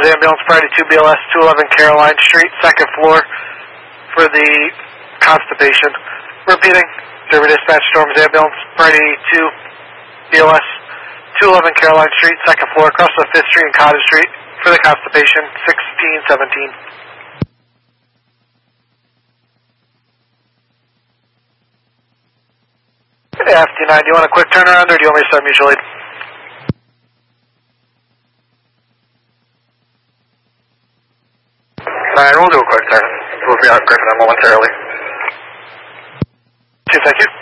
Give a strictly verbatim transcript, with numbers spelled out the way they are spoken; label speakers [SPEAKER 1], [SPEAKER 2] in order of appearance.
[SPEAKER 1] Ambulance, priority two B L S, two eleven Caroline Street, second floor for the constipation. Repeating, Derby Dispatch, Storms Ambulance, priority two B L S, two eleven Caroline Street, second floor, across the fifth Street and Cottage Street for the constipation, sixteen seventeen. F D nine, do you want a quick turnaround or do you want me to start mutual aid?
[SPEAKER 2] Nine, we'll do a quick turn. We'll be out Griffin momentarily.
[SPEAKER 1] Two, thank you.